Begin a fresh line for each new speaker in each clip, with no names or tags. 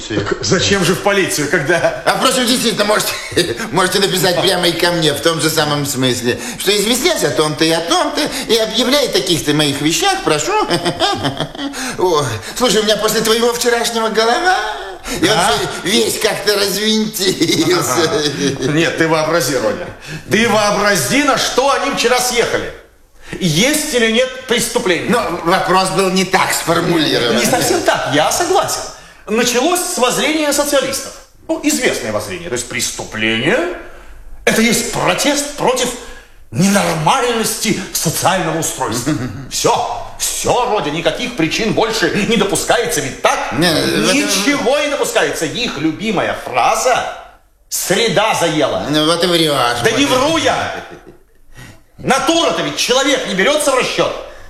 полицию.
Так зачем же в полицию, когда...
А впрочем, действительно, можете написать прямо и ко мне в том же самом смысле, что известнясь о том-то и о том-то, и объявляя таких-то моих вещах, прошу. О, слушай, у меня после твоего вчерашнего голова, и он весь как-то развинтился.
Нет, ты вообрази, Роня. Ты вообрази, на что они вчера съехали. Есть или нет преступления?
Но вопрос был не так сформулирован.
Не совсем так, я согласен. Началось с воззрения социалистов. Ну, известное воззрение. То есть преступление – это есть протест против ненормальности социального устройства. Все, Родя, никаких причин больше не допускается. Ведь так? Ничего не допускается. Их любимая фраза «среда заела».
Ну, вот и врешь.
Да не вру я. Натура-то ведь человек не берется в расчет.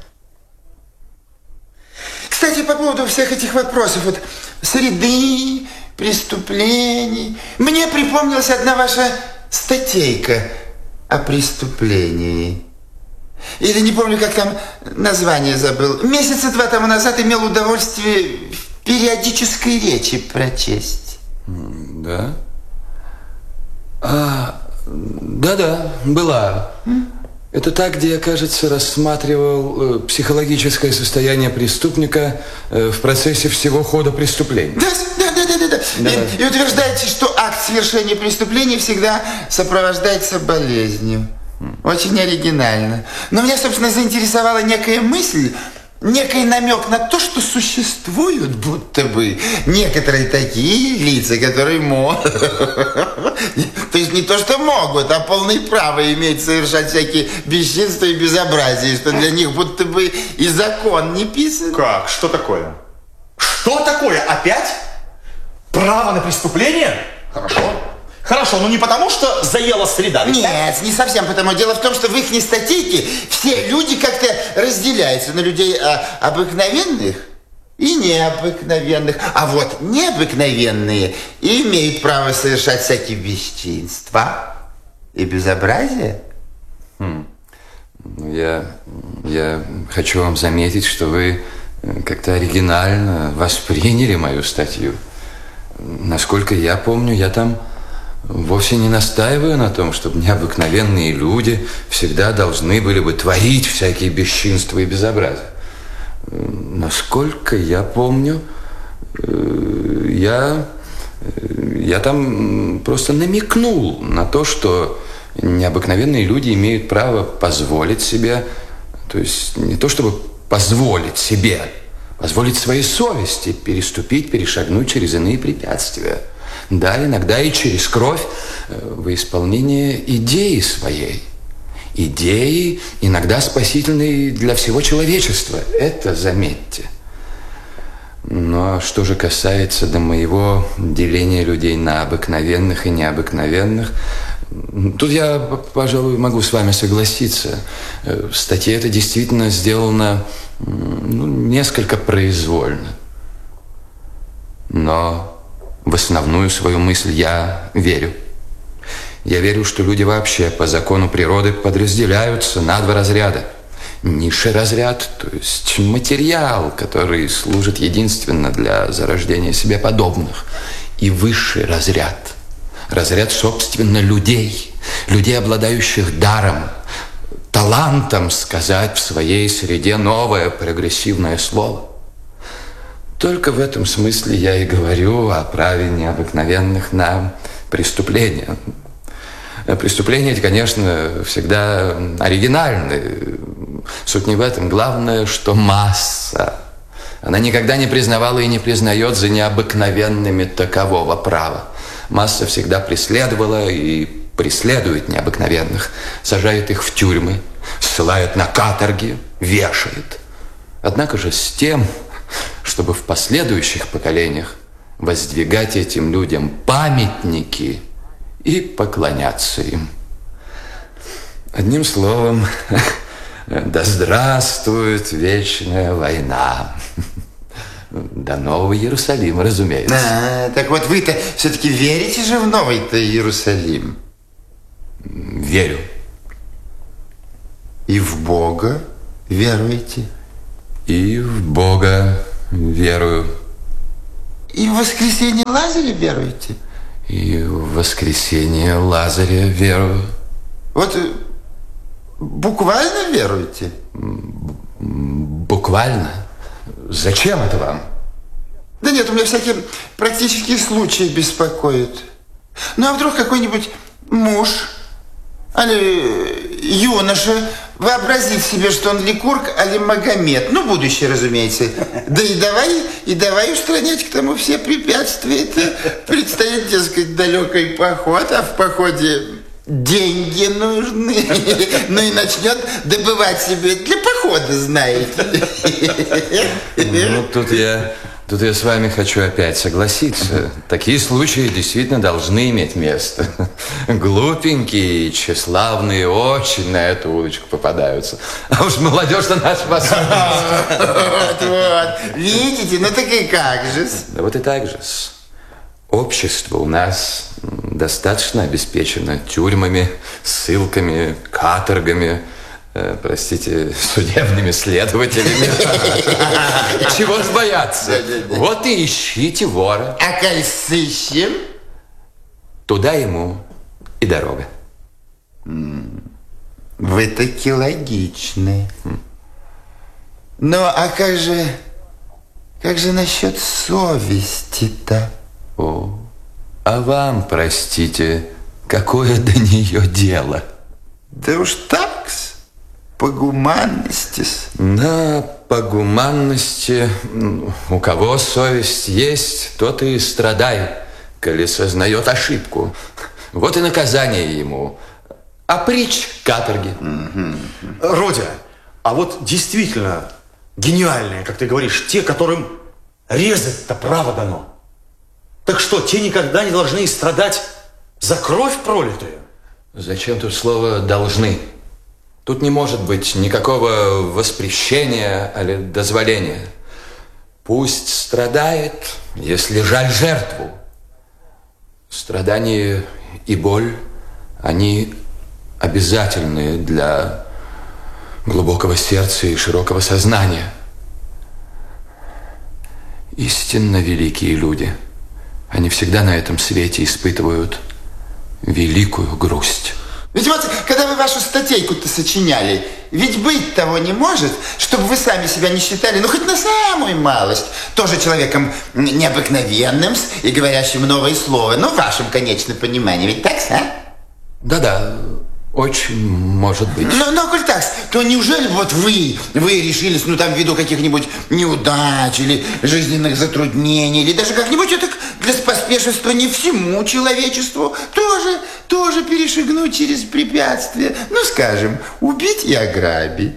Кстати, по поводу всех этих вопросов, вот среды, преступлений, мне припомнилась одна ваша статейка о преступлении. Или не помню, как там название забыл. Месяца 2 тому назад имел удовольствие в периодической речи прочесть.
Да? Да-да, была. Это та, где я, кажется, рассматривал психологическое состояние преступника в процессе всего хода преступления.
Да. И утверждаете, что акт совершения преступления всегда сопровождается болезнью. Очень оригинально. Но меня, собственно, заинтересовала некая мысль, некий намек на то, что существуют будто бы некоторые такие лица, которые могут, то есть не то, что могут, а полное право иметь совершать всякие бесчинства и безобразия, что для них будто бы и закон не писан.
Как? Что такое? Что такое? Опять? Право на преступление? Хорошо, но не потому, что заела среда.
Нет, не совсем потому. Дело в том, что в их статейке все люди как-то разделяются на людей обыкновенных и необыкновенных. А вот необыкновенные имеют право совершать всякие бесчинства и безобразия.
Я хочу вам заметить, что вы как-то оригинально восприняли мою статью. Насколько я помню, я там вовсе не настаиваю на том, чтобы необыкновенные люди всегда должны были бы творить всякие бесчинства и безобразия. Насколько я помню, я там просто намекнул на то, что необыкновенные люди имеют право позволить себе, то есть не то чтобы позволить себе, позволить своей совести перешагнуть через иные препятствия. Да, иногда и через кровь во исполнение идеи своей. Идеи, иногда спасительной для всего человечества. Это заметьте. Но что же касается до моего деления людей на обыкновенных и необыкновенных, тут я, пожалуй, могу с вами согласиться. В статье это действительно сделано несколько произвольно. Но в основную свою мысль я верю. Я верю, что люди вообще по закону природы подразделяются на 2 разряда. Низший разряд, то есть материал, который служит единственно для зарождения себе подобных. И высший разряд. Разряд, собственно, людей. Людей, обладающих даром, талантом сказать в своей среде новое прогрессивное слово. Только в этом смысле я и говорю о праве необыкновенных на преступления. Преступления эти, конечно, всегда оригинальны. Суть не в этом. Главное, что масса. Она никогда не признавала и не признает за необыкновенными такового права. Масса всегда преследовала и преследует необыкновенных. Сажает их в тюрьмы, ссылает на каторги, вешает. Однако же с тем, чтобы в последующих поколениях воздвигать этим людям памятники и поклоняться им. Одним словом, да здравствует вечная война. До Нового Иерусалима, разумеется.
Так вот вы-то все-таки верите же в Новый-то Иерусалим?
Верю.
И в Бога веруете?
И в Бога верую.
И в воскресенье Лазаря веруете?
И в воскресенье Лазаря верую.
Вот буквально веруете?
Буквально? Зачем это вам?
Да нет, у меня всякие практические случаи беспокоят. Ну, а вдруг какой-нибудь муж или юноша вообразит себе, что он Ликург, али Магомед. Ну, будущее, разумеется. Да и давай устранять к тому все препятствия. Это предстоит, дескать, далекий поход, а в походе деньги нужны. Ну и начнет добывать себе для похода, знаете.
Ну, тут я с вами хочу опять согласиться. Такие случаи действительно должны иметь место. Глупенькие, тщеславные очень на эту удочку попадаются. А уж молодежь-то наша посмотрит.
Вот. Видите, ну так и как же?
Да вот и так же. Общество у нас достаточно обеспечено тюрьмами, ссылками, каторгами, судебными следователями. Чего ж бояться? Вот и ищите вора.
А коль сыщем?
Туда ему и дорога.
Вы таки логичны. Ну, а как же насчет совести-то?
О, а вам, простите, какое до нее дело?
Да уж так-с. По гуманности-с.
Да, по гуманности, у кого совесть есть, тот и страдает, коли сознает ошибку. Вот и наказание ему. А притч каторги.
Родя, а вот действительно гениальные, как ты говоришь, те, которым резать-то право дано. Так что, те никогда не должны страдать за кровь пролитую?
Зачем тут слово «должны»? Тут не может быть никакого воспрещения или дозволения. Пусть страдает, если жаль жертву. Страдания и боль, они обязательны для глубокого сердца и широкого сознания. Истинно великие люди, они всегда на этом свете испытывают великую грусть.
Ведь вот, когда вы вашу статейку-то сочиняли, ведь быть того не может, чтобы вы сами себя не считали, ну, хоть на самую малость, тоже человеком необыкновенным и говорящим новое слово, ну, в вашем конечном понимании, ведь так, а?
Да-да, очень может быть.
Но, коль так, то неужели вот вы решились, ну, там, ввиду каких-нибудь неудач или жизненных затруднений, или даже как-нибудь это для споспешествования всему человечеству тоже перешагнуть через препятствия, ну, скажем, убить и ограбить?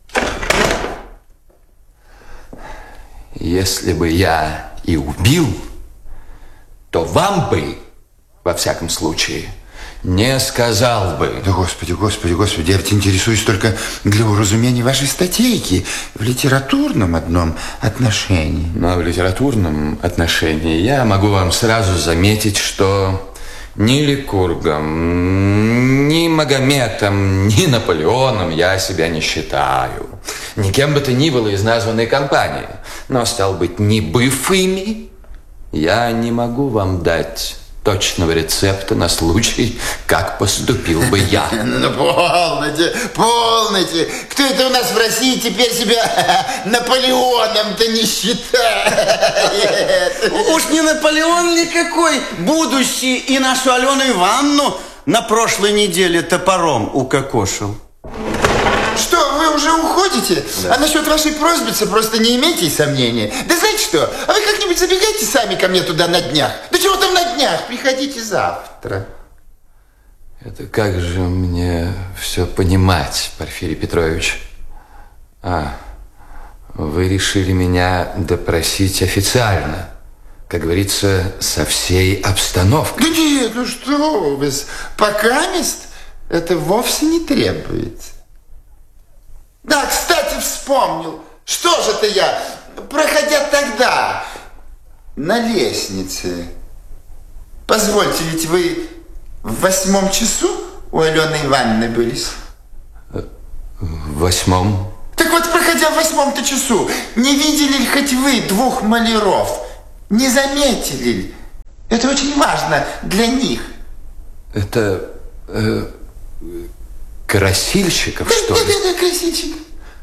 Если бы я и убил, то вам бы, во всяком случае, не сказал бы.
Да господи, я ведь интересуюсь только для уразумения вашей статейки в литературном одном отношении.
Но в литературном отношении я могу вам сразу заметить, что ни Ликургом, ни Магометом, ни Наполеоном я себя не считаю. Ни кем бы то ни было из названной компании. Но, стал быть, не быв ими, я не могу вам дать точного рецепта на случай, как поступил бы я.
Ну, полноте. Кто это у нас в России теперь себя Наполеоном-то не считает?
Уж не Наполеон никакой, будущий, и нашу Алену Ивановну на прошлой неделе топором укокошил.
Что, вы уже уходите? Да. А насчет вашей просьбицы просто не имейте сомнений. Да знаете что, а вы как-нибудь забегайте сами ко мне туда на днях. Да чего там на днях? Приходите завтра.
Это как же мне все понимать, Порфирий Петрович? Вы решили меня допросить официально, как говорится, со всей обстановкой.
Да нет, ну что вы, покамест это вовсе не требуется. Да, кстати, вспомнил. Что же это я, проходя тогда на лестнице. Позвольте, ведь вы в 8 часу у Алены Ивановны были?
В 8?
Так вот, проходя в 8-то часу, не видели ли хоть вы 2 маляров? не заметили ли? Это очень важно для них.
Это красильщиков, что ли?
Да, красильщик.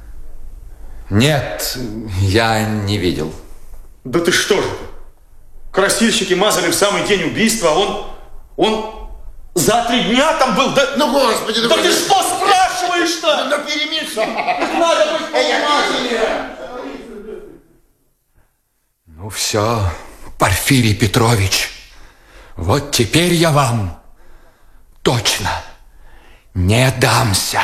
Нет, я не видел.
Да ты что же? Красильщики мазали в самый день убийства, а он за 3 дня там был. Да,
Ну, господи,
да ты что спрашиваешь-то?
Ну, перемешай.
Надо быть внимательнее.
Ну все, Порфирий Петрович, вот теперь я вам точно не дамся.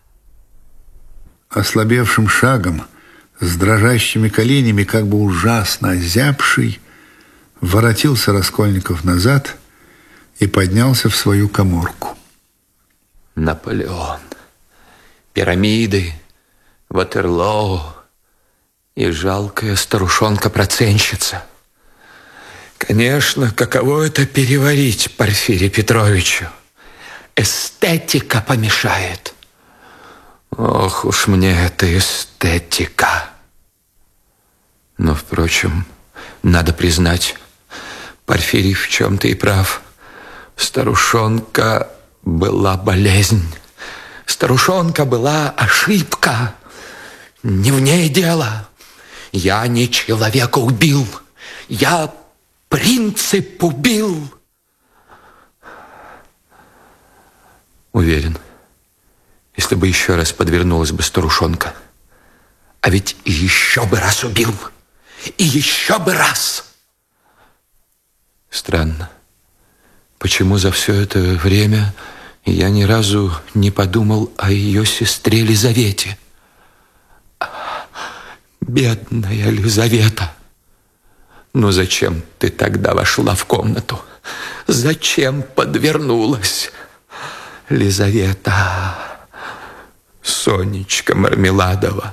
Ослабевшим шагом, с дрожащими коленями, как бы ужасно озябший, воротился Раскольников назад и поднялся в свою каморку.
Наполеон, пирамиды, Ватерлоу и жалкая старушонка-процентщица. Конечно, каково это переварить Порфирию Петровичу? Эстетика помешает. Ох уж мне эта эстетика. Но, впрочем, надо признать, Порфирий в чем-то и прав. Старушонка была болезнь. Старушонка была ошибка. Не в ней дело. Я не человека убил. Я принцип убил. Уверен, если бы еще раз подвернулась бы старушонка, а ведь и еще бы раз убил, и еще бы раз. Странно, почему за все это время я ни разу не подумал о ее сестре Лизавете. Бедная Лизавета. Ну зачем ты тогда вошла в комнату? Зачем подвернулась? Лизавета, Сонечка Мармеладова,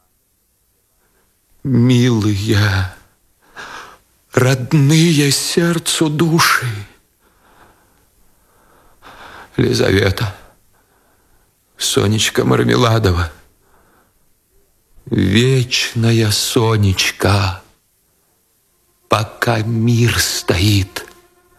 милые, родные сердцу души. Лизавета, Сонечка Мармеладова, вечная Сонечка, пока мир стоит.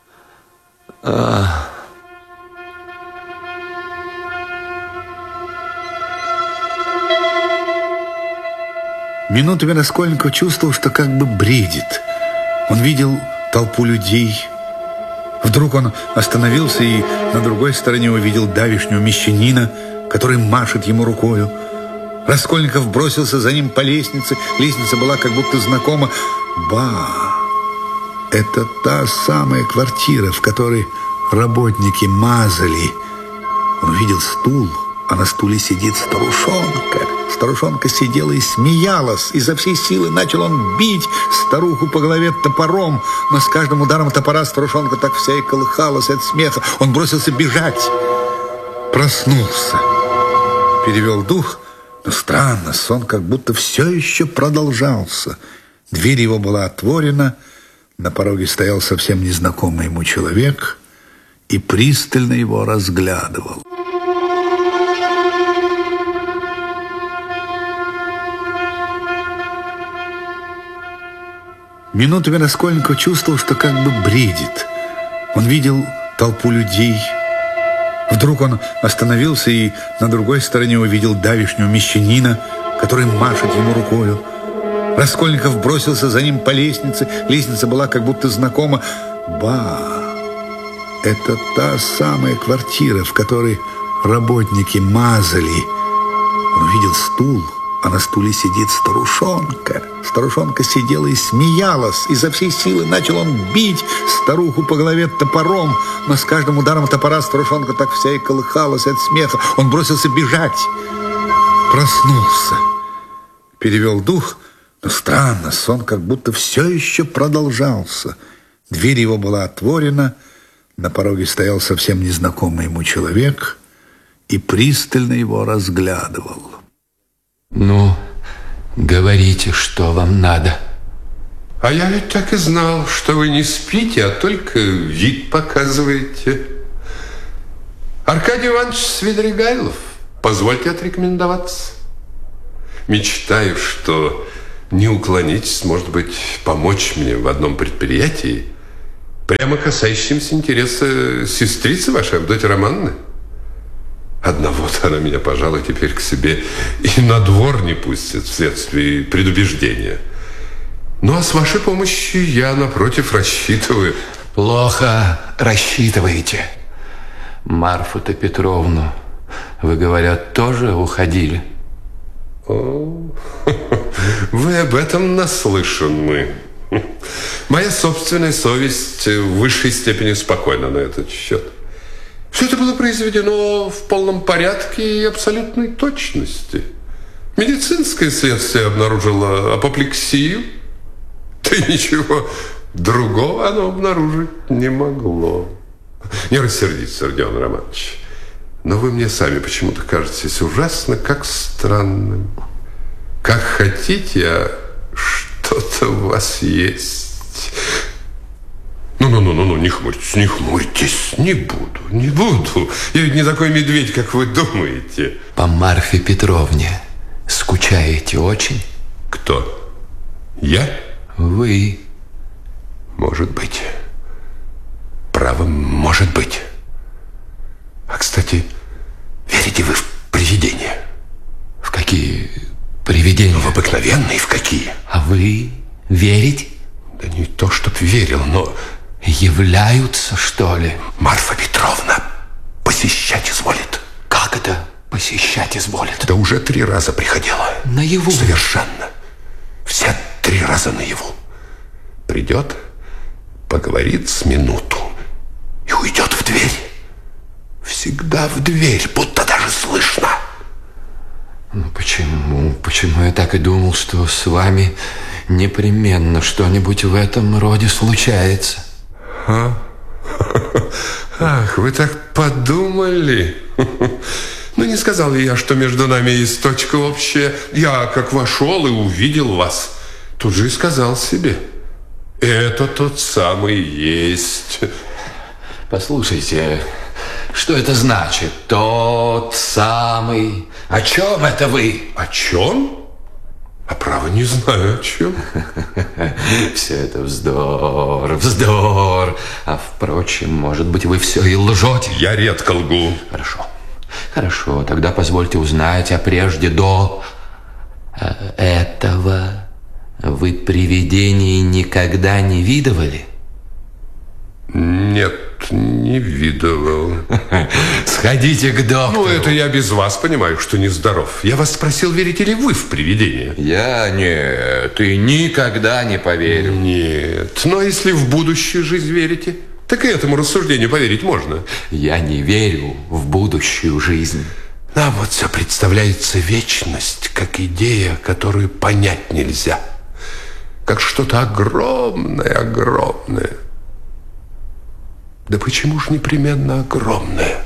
Минутами Раскольников чувствовал, что как бы бредит. Он видел толпу людей. Вдруг он остановился и на другой стороне увидел давишнего мещанина, который машет ему рукою. Раскольников бросился за ним по лестнице. Лестница была как будто знакома. Ба! Это та самая квартира, в которой работники мазали. Он увидел стул, а на стуле сидит старушонка. Старушонка сидела и смеялась. Изо всей силы начал он бить старуху по голове топором. Но с каждым ударом топора старушонка так вся и колыхалась от смеха. Он бросился бежать. Проснулся. Перевел дух. Но странно, сон как будто все еще продолжался. Дверь его была отворена. На пороге стоял совсем незнакомый ему человек и пристально его разглядывал. Минутами Раскольников чувствовал, что как бы бредит. Он видел толпу людей. Вдруг он остановился и на другой стороне увидел давишнего мещанина, который машет ему рукою. Раскольников бросился за ним по лестнице. Лестница была как будто знакома. Ба! Это та самая квартира, в которой работники мазали. Он увидел стул, а на стуле сидит старушонка. Старушонка сидела и смеялась. Изо всей силы начал он бить старуху по голове топором. Но с каждым ударом топора старушонка так вся и колыхалась от смеха. Он бросился бежать. Проснулся. Перевел дух. Но странно, сон как будто все еще продолжался. Дверь его была отворена. На пороге стоял совсем незнакомый ему человек и пристально его разглядывал.
Ну, говорите, что вам надо.
А я ведь так и знал, что вы не спите, а только вид показываете. Аркадий Иванович Свидригайлов, позвольте отрекомендоваться. Мечтаю, что не уклонитесь, может быть, помочь мне в одном предприятии, прямо касающемся интереса сестрицы вашей, Авдотьи Романовны? Одного-то она меня, пожалуй, теперь к себе и на двор не пустит вследствие предубеждения. Ну, а с вашей помощью я, напротив, рассчитываю.
Плохо рассчитываете. Марфу-то Петровну, вы, говорят, тоже уходили?
О, вы об этом наслышаны. Моя собственная совесть в высшей степени спокойна на этот счет. Все это было произведено в полном порядке и абсолютной точности. Медицинское следствие обнаружило апоплексию. Да и ничего другого оно обнаружить не могло. Не рассердитесь, Родион Романович, но вы мне сами почему-то кажетесь ужасно как странным. Как хотите, а что-то у вас есть. Ну, не хмурьтесь, не буду. Я ведь не такой медведь, как вы думаете.
По Марфе Петровне скучаете очень?
Кто? Я?
Вы.
Может быть. Право, может быть. А, кстати, верите вы в привидения?
В какие привидения?
В обыкновенные, в какие?
А вы верите?
Да не то, чтоб верил, но...
Являются, что ли?
Марфа Петровна посещать изволит.
Как это посещать изволит?
Да уже 3 раза приходила.
Наяву?
Совершенно. Все 3 раза наяву. Придет, поговорит с минуту и уйдет в дверь. Всегда в дверь, будто даже слышно.
Ну, почему я так и думал, что с вами непременно что-нибудь в этом роде случается?
Ах, вы так подумали. Ну, не сказал ли я, что между нами есть точка общая? Я, как вошел и увидел вас, тут же и сказал себе: это тот самый есть.
Послушайте, что это значит? Тот самый. О чем это вы?
О чем? А право не знаю о чем.
Все это вздор. А впрочем, может быть, вы все и лжете.
Я редко лгу.
Хорошо, тогда позвольте узнать, а прежде до этого вы привидений никогда не видывали?
Нет, не видывал.
Сходите к доктору.
Ну, это я без вас понимаю, что нездоров. Я вас спросил, верите ли вы в привидения?
Я нет, и никогда не поверю.
Нет, но если в будущую жизнь верите, так и этому рассуждению поверить можно.
Я не верю в будущую жизнь.
Нам вот все представляется вечность, как идея, которую понять нельзя. Как что-то огромное. Да почему же непременно огромное?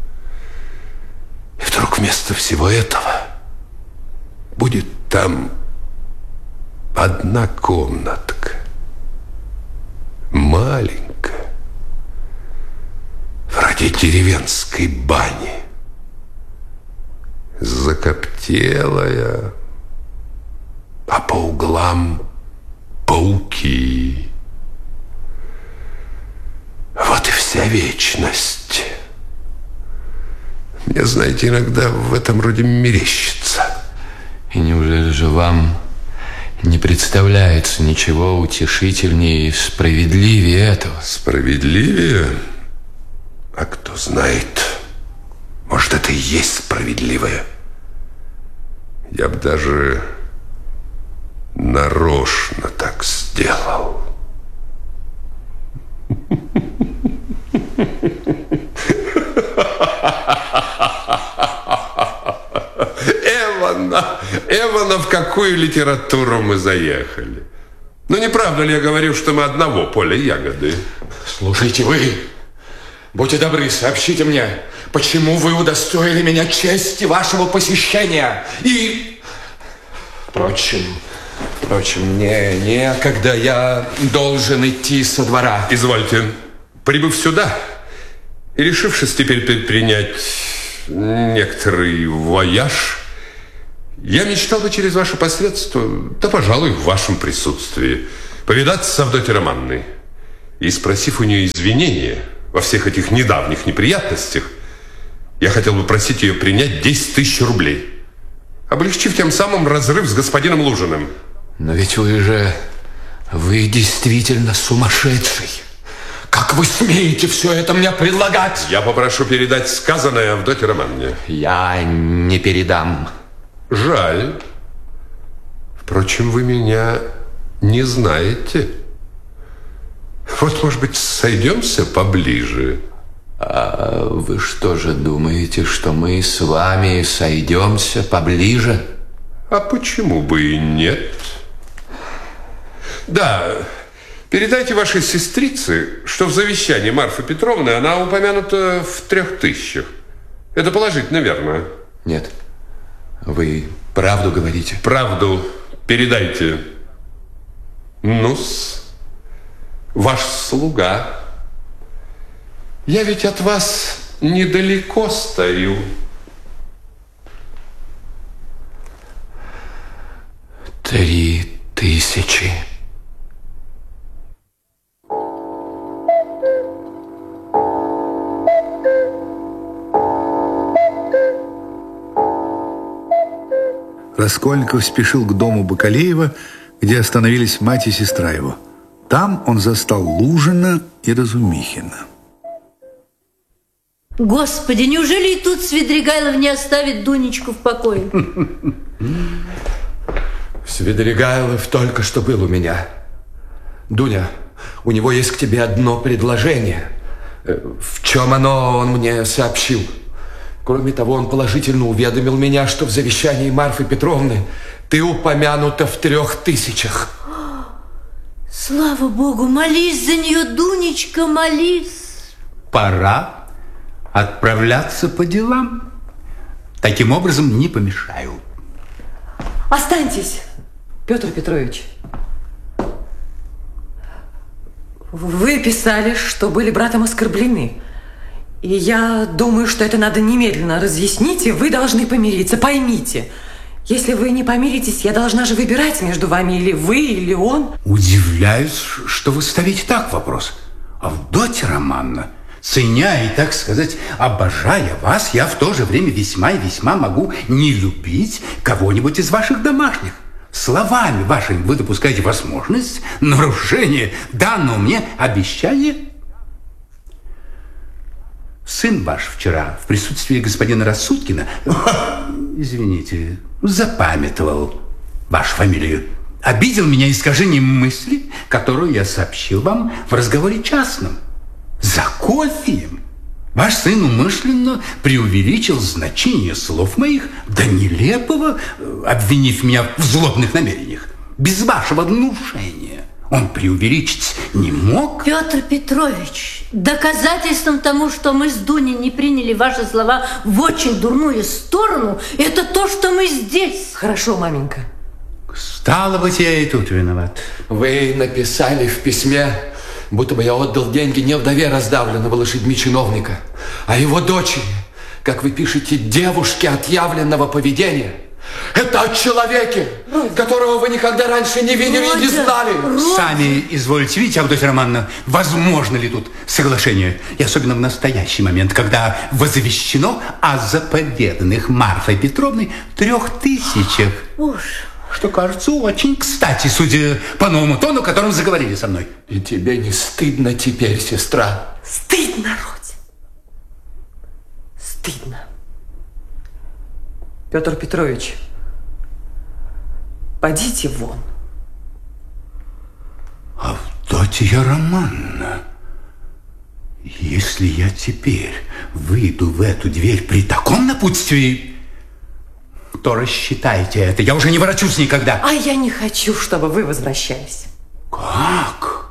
И вдруг вместо всего этого будет там одна комнатка, маленькая, вроде деревенской бани, закоптелая, а по углам пауки. Вот и вся вечность. Мне, знаете, иногда в этом роде мерещится.
И неужели же вам не представляется ничего утешительнее и справедливее этого?
Справедливее? А кто знает, может, это и есть справедливое. Я бы даже нарочно так сделал. Эвана, в какую литературу мы заехали? Ну, не правда ли я говорю, что мы одного поля ягоды?
Слушайте, вы, будьте добры, сообщите мне, почему вы удостоили меня чести вашего посещения. И, впрочем, мне некогда, я должен идти со двора.
Извольте, прибыв сюда и решившись теперь предпринять некоторый вояж, Я мечтал бы через ваше посредство, да, пожалуй, в вашем присутствии, повидаться с Авдотьей Романовной и, спросив у нее извинения во всех этих недавних неприятностях, я хотел бы просить ее принять 10 тысяч рублей, облегчив тем самым разрыв с господином Лужиным.
Но ведь вы действительно сумасшедший. Как вы смеете все это мне предлагать?
Я попрошу передать сказанное Авдотье Романовне.
Я не передам.
Жаль. Впрочем, вы меня не знаете. Вот, может быть, сойдемся поближе.
А вы что же думаете, что мы с вами сойдемся поближе?
А почему бы и нет? Да, передайте вашей сестрице, что в завещании Марфы Петровны она упомянута в 3000. Это положительно верно?
Нет. Вы правду говорите?
Правду передайте. Ну-с, ваш слуга. Я ведь от вас недалеко стою.
3000.
Раскольников спешил к дому Бакалеева, где остановились мать и сестра его. Там он застал Лужина и Разумихина.
Господи, неужели и тут Свидригайлов не оставит Дунечку в покое?
Свидригайлов только что был у меня. Дуня, у него есть к тебе одно предложение. В чем оно, он мне сообщил. Кроме того, он положительно уведомил меня, что в завещании Марфы Петровны ты упомянута в 3000.
Слава Богу, молись за нее, Дунечка, молись.
Пора отправляться по делам. Таким образом, не помешаю.
Останьтесь, Петр Петрович. Вы писали, что были братом оскорблены. И я думаю, что это надо немедленно разъяснить, и вы должны помириться. Поймите, если вы не помиритесь, я должна же выбирать между вами или вы, или он.
Удивляюсь, что вы ставите так вопрос. Авдотья Романовна, ценя и, так сказать, обожая вас, я в то же время весьма и весьма могу не любить кого-нибудь из ваших домашних. Словами вашими вы допускаете возможность нарушения данного мне обещания. Сын ваш вчера в присутствии господина Рассудкина, извините, запамятовал вашу фамилию, обидел меня искажением мысли, которую я сообщил вам в разговоре частном. За кофеем ваш сын умышленно преувеличил значение слов моих до нелепого, обвинив меня в злобных намерениях. Без вашего внушения он преувеличить не мог.
Петр Петрович, доказательством тому, что мы с Дуней не приняли ваши слова в очень дурную сторону, это то, что мы здесь.
Хорошо, маменька.
Стало быть, я и тут виноват.
Вы написали в письме, будто бы я отдал деньги не вдове раздавленного лошадьми чиновника, а его дочери, как вы пишете, девушке отъявленного поведения. Это о человеке, которого вы никогда раньше не видели и не знали.
Сами извольте видеть, Авдотья Романовна, возможно ли тут соглашение, и особенно в настоящий момент, когда возвещено о заповеданных Марфой Петровной 3000.
Уж.
Что кажется очень кстати, судя по новому тону, которым заговорили со мной.
И тебе не стыдно теперь, сестра?
Стыдно, Родя. Стыдно. Петр Петрович, подите вон.
Авдотья Романовна, если я теперь выйду в эту дверь при таком напутствии, то рассчитайте это. Я уже не ворочусь никогда.
А я не хочу, чтобы вы возвращались.
Как?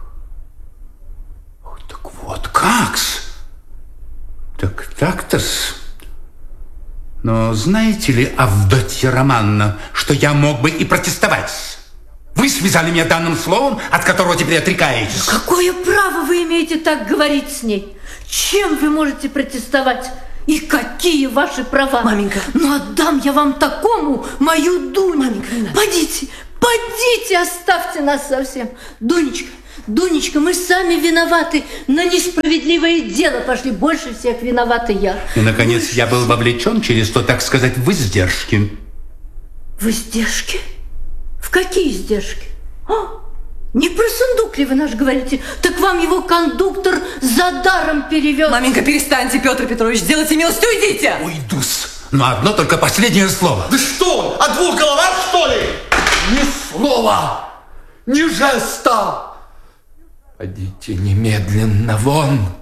Так вот как-с? Так-то-с. Но знаете ли, Авдотья Романовна, что я мог бы и протестовать? Вы связали меня данным словом, от которого теперь отрекаетесь.
Какое право вы имеете так говорить с ней? Чем вы можете протестовать? И какие ваши права?
Маменька.
Ну, отдам я вам такому мою Дуню.
Маменька, не надо.
Подите, оставьте нас совсем. Дунечка, мы сами виноваты. На несправедливое дело пошли. Больше всех виновата я.
И, наконец, я был вовлечен через то, так сказать, в издержки.
В издержки? В какие издержки? Не про сундук ли вы наш говорите? Так вам его кондуктор за даром перевез.
Маменька, перестаньте, Петр Петрович, сделайте милость, уйдите!
Уйду-с. Но одно только последнее слово.
Да что? О двух головах, что ли?
Ни слова, ни жеста. Пойдите немедленно вон.